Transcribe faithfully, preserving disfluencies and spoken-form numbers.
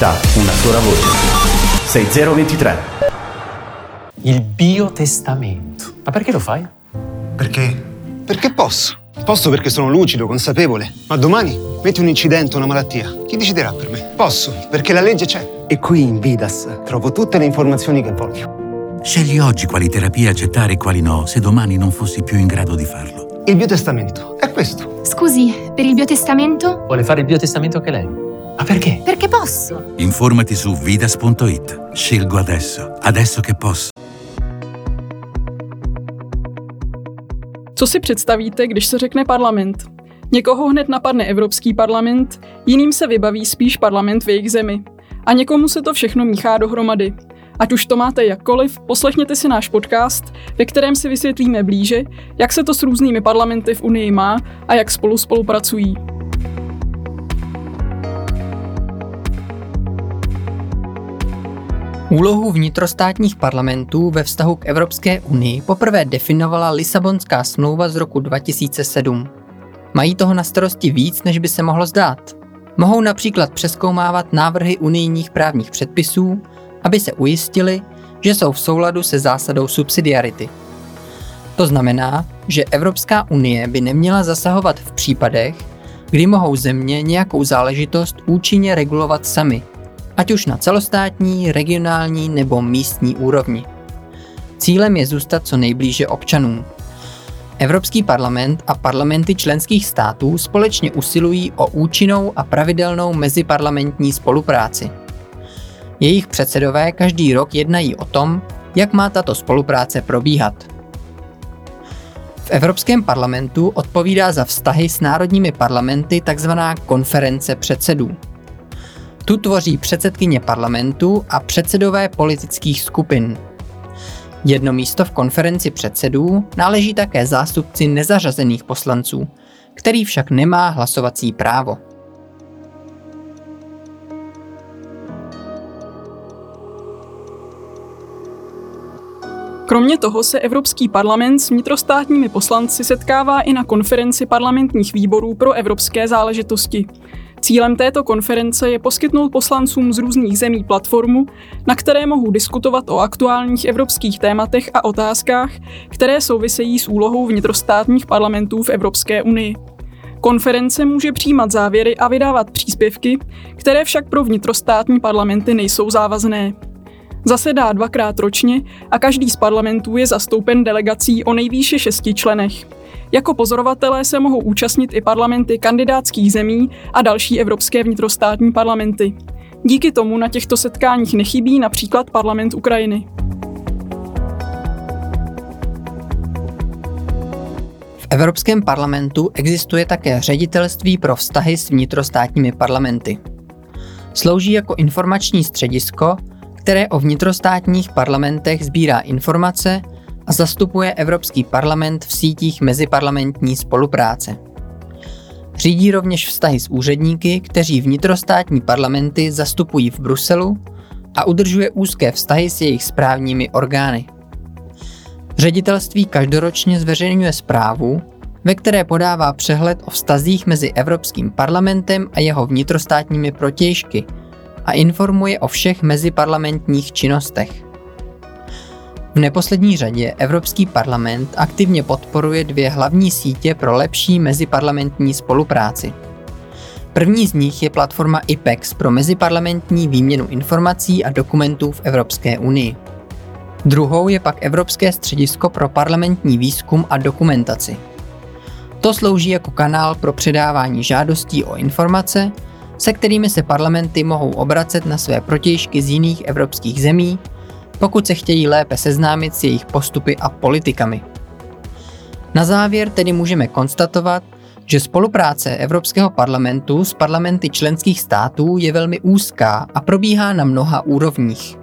Una sola voce. sei zero ventitré. Il biotestamento. Ma perché lo fai? Perché? Perché posso. Posso perché sono lucido, consapevole. Ma domani metti un incidente, una malattia. Chi deciderà per me? Posso, perché la legge c'è. E qui in Vidas trovo tutte le informazioni che voglio. Scegli oggi quali terapie accettare e quali no, se domani non fossi più in grado di farlo. Il biotestamento è questo. Scusi, per il biotestamento? Vuole fare il biotestamento anche lei? Ma perché? Perché posso. Informati su vidas punto it. Scelgo adesso, adesso che posso. Co si představíte, když se řekne parlament? Někoho hned napadne Evropský parlament, jiným se vybaví spíš parlament v jejich zemi. A někomu se to všechno míchá dohromady. Ať už to máte jakkoliv, poslechněte si náš podcast, ve kterém si vysvětlíme blíže, jak se to s různými parlamenty v Unii má a jak spolu spolupracují. Úlohu vnitrostátních parlamentů ve vztahu k Evropské unii poprvé definovala Lisabonská smlouva z roku dva tisíce sedm. Mají toho na starosti víc, než by se mohlo zdát. Mohou například přezkoumávat návrhy unijních právních předpisů, aby se ujistili, že jsou v souladu se zásadou subsidiarity. To znamená, že Evropská unie by neměla zasahovat v případech, kdy mohou země nějakou záležitost účinně regulovat sami, ať už na celostátní, regionální nebo místní úrovni. Cílem je zůstat co nejblíže občanům. Evropský parlament a parlamenty členských států společně usilují o účinnou a pravidelnou meziparlamentní spolupráci. Jejich předsedové každý rok jednají o tom, jak má tato spolupráce probíhat. V Evropském parlamentu odpovídá za vztahy s národními parlamenty tzv. Konference předsedů. Tu tvoří předsedkyně parlamentu a předsedové politických skupin. Jedno místo v konferenci předsedů náleží také zástupci nezařazených poslanců, který však nemá hlasovací právo. Kromě toho se Evropský parlament s vnitrostátními poslanci setkává i na konferenci parlamentních výborů pro evropské záležitosti. Cílem této konference je poskytnout poslancům z různých zemí platformu, na které mohou diskutovat o aktuálních evropských tématech a otázkách, které souvisejí s úlohou vnitrostátních parlamentů v Evropské unii. Konference může přijímat závěry a vydávat příspěvky, které však pro vnitrostátní parlamenty nejsou závazné. Zasedá dvakrát ročně a každý z parlamentů je zastoupen delegací o nejvýše šesti členech. Jako pozorovatelé se mohou účastnit i parlamenty kandidátských zemí a další evropské vnitrostátní parlamenty. Díky tomu na těchto setkáních nechybí například parlament Ukrajiny. V Evropském parlamentu existuje také ředitelství pro vztahy s vnitrostátními parlamenty. Slouží jako informační středisko, které o vnitrostátních parlamentech sbírá informace a zastupuje Evropský parlament v sítích meziparlamentní spolupráce. Řídí rovněž vztahy s úředníky, kteří vnitrostátní parlamenty zastupují v Bruselu a udržuje úzké vztahy s jejich správními orgány. Ředitelství každoročně zveřejňuje zprávu, ve které podává přehled o vztazích mezi Evropským parlamentem a jeho vnitrostátními protějšky a informuje o všech meziparlamentních činnostech. V neposlední řadě Evropský parlament aktivně podporuje dvě hlavní sítě pro lepší meziparlamentní spolupráci. První z nich je platforma I P E X pro meziparlamentní výměnu informací a dokumentů v Evropské unii. Druhou je pak Evropské středisko pro parlamentní výzkum a dokumentaci. To slouží jako kanál pro předávání žádostí o informace, se kterými se parlamenty mohou obracet na své protějšky z jiných evropských zemí, pokud se chtějí lépe seznámit s jejich postupy a politikami. Na závěr tedy můžeme konstatovat, že spolupráce Evropského parlamentu s parlamenty členských států je velmi úzká a probíhá na mnoha úrovních.